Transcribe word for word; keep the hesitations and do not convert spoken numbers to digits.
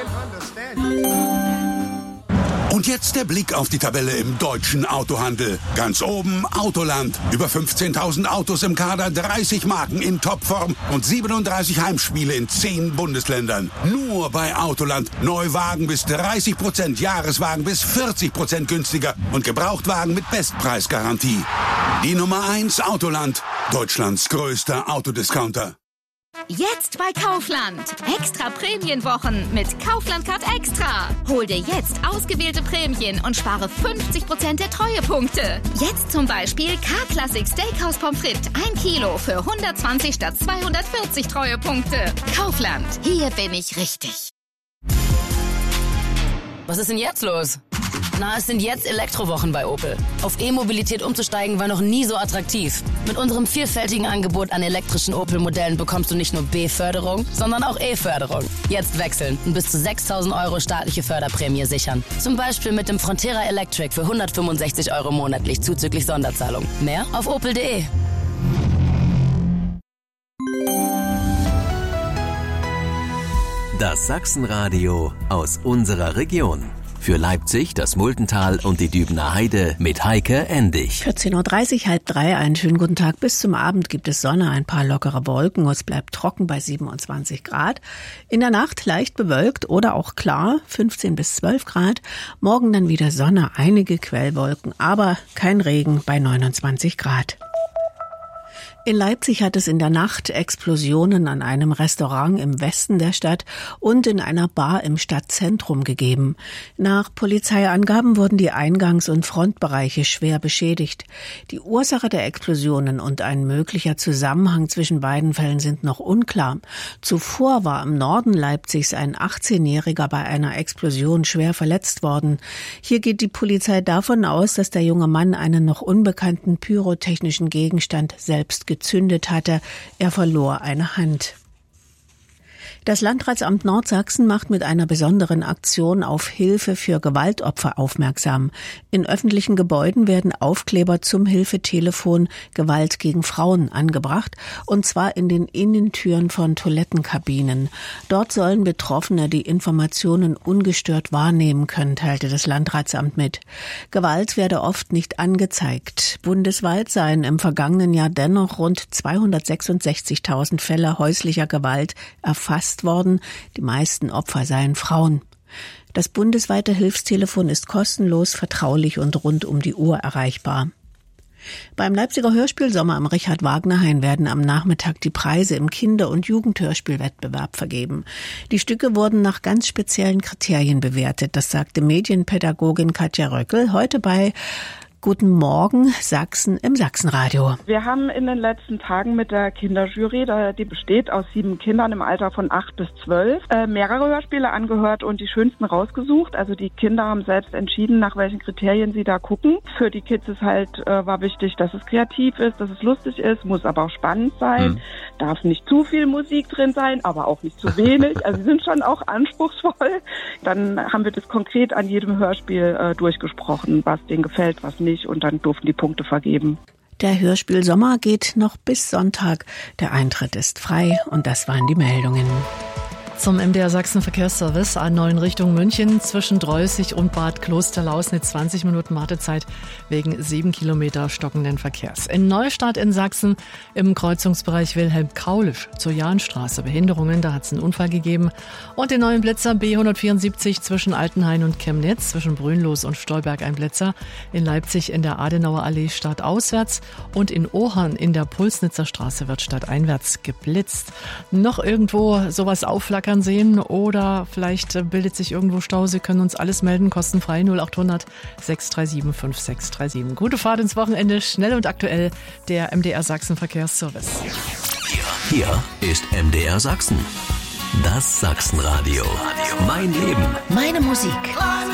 Und jetzt der Blick auf die Tabelle im deutschen Autohandel. Ganz oben Autoland. Über fünfzehntausend Autos im Kader, dreißig Marken in Topform und siebenunddreißig Heimspiele in zehn Bundesländern. Nur bei Autoland. Neuwagen bis dreißig Prozent, Jahreswagen bis vierzig Prozent günstiger und Gebrauchtwagen mit Bestpreisgarantie. Die Nummer eins Autoland. Deutschlands größter Autodiscounter. Jetzt bei Kaufland. Extra Prämienwochen mit Kaufland Card Extra. Hol dir jetzt ausgewählte Prämien und spare fünfzig Prozent der Treuepunkte. Jetzt zum Beispiel K-Classic Steakhouse Pommes frites ein Kilo für hundertzwanzig statt zweihundertvierzig Treuepunkte. Kaufland. Hier bin ich richtig. Was ist denn jetzt los? Na, es sind jetzt Elektrowochen bei Opel. Auf E-Mobilität umzusteigen war noch nie so attraktiv. Mit unserem vielfältigen Angebot an elektrischen Opel-Modellen bekommst du nicht nur B-Förderung, sondern auch E-Förderung. Jetzt wechseln und bis zu sechstausend Euro staatliche Förderprämie sichern. Zum Beispiel mit dem Frontera Electric für hundertfünfundsechzig Euro monatlich zuzüglich Sonderzahlung. Mehr auf opel punkt de. Das Sachsenradio aus unserer Region. Für Leipzig, das Multental und die Dübener Heide mit Heike Endig. vierzehn Uhr dreißig, halb drei, einen schönen guten Tag. Bis zum Abend gibt es Sonne, ein paar lockere Wolken. Es bleibt trocken bei siebenundzwanzig Grad. In der Nacht leicht bewölkt oder auch klar, fünfzehn bis zwölf Grad. Morgen dann wieder Sonne, einige Quellwolken, aber kein Regen bei neunundzwanzig Grad. In Leipzig hat es in der Nacht Explosionen an einem Restaurant im Westen der Stadt und in einer Bar im Stadtzentrum gegeben. Nach Polizeiangaben wurden die Eingangs- und Frontbereiche schwer beschädigt. Die Ursache der Explosionen und ein möglicher Zusammenhang zwischen beiden Fällen sind noch unklar. Zuvor war im Norden Leipzigs ein achtzehnjähriger bei einer Explosion schwer verletzt worden. Hier geht die Polizei davon aus, dass der junge Mann einen noch unbekannten pyrotechnischen Gegenstand selbst gezündet hatte. Er verlor eine Hand. Das Landratsamt Nordsachsen macht mit einer besonderen Aktion auf Hilfe für Gewaltopfer aufmerksam. In öffentlichen Gebäuden werden Aufkleber zum Hilfetelefon Gewalt gegen Frauen angebracht, und zwar in den Innentüren von Toilettenkabinen. Dort sollen Betroffene die Informationen ungestört wahrnehmen können, teilte das Landratsamt mit. Gewalt werde oft nicht angezeigt. Bundesweit seien im vergangenen Jahr dennoch rund zweihundertsechsundsechzigtausend Fälle häuslicher Gewalt erfasst worden. Die meisten Opfer seien Frauen. Das bundesweite Hilfstelefon ist kostenlos, vertraulich und rund um die Uhr erreichbar. Beim Leipziger Hörspielsommer am Richard-Wagner-Hain werden am Nachmittag die Preise im Kinder- und Jugendhörspielwettbewerb vergeben. Die Stücke wurden nach ganz speziellen Kriterien bewertet. Das sagte Medienpädagogin Katja Röckel heute bei Guten Morgen Sachsen im Sachsenradio. Wir haben in den letzten Tagen mit der Kinderjury, die besteht aus sieben Kindern im Alter von acht bis zwölf, mehrere Hörspiele angehört und die schönsten rausgesucht. Also die Kinder haben selbst entschieden, nach welchen Kriterien sie da gucken. Für die Kids ist halt, war wichtig, dass es kreativ ist, dass es lustig ist, muss aber auch spannend sein. Mhm. Darf nicht zu viel Musik drin sein, aber auch nicht zu wenig. Also sie sind schon auch anspruchsvoll. Dann haben wir das konkret an jedem Hörspiel äh, durchgesprochen, was denen gefällt, was nicht. Und dann durften die Punkte vergeben. Der Hörspielsommer geht noch bis Sonntag. Der Eintritt ist frei und das waren die Meldungen. Zum M D R Sachsen Verkehrsservice A neun Richtung München zwischen Dreußig und Bad Klosterlausnitz zwanzig Minuten Wartezeit wegen sieben Kilometer stockenden Verkehrs. In Neustadt in Sachsen im Kreuzungsbereich Wilhelm-Kaulisch zur Jahnstraße Behinderungen, da hat es einen Unfall gegeben. Und den neuen Blitzer B hundertvierundsiebzig zwischen Altenhain und Chemnitz, zwischen Brünnlos und Stolberg ein Blitzer. In Leipzig in der Adenauer Allee stadtauswärts und in Ohern in der Pulsnitzer Straße wird stadteinwärts geblitzt. Noch irgendwo sowas aufflackern sehen oder vielleicht bildet sich irgendwo Stau. Sie können uns alles melden, kostenfrei null acht hundert sechs drei sieben fünf sechs drei sieben. Gute Fahrt ins Wochenende, schnell und aktuell, der M D R Sachsen Verkehrsservice. Hier, hier ist M D R Sachsen. Das Sachsenradio. Mein Leben. Meine Musik.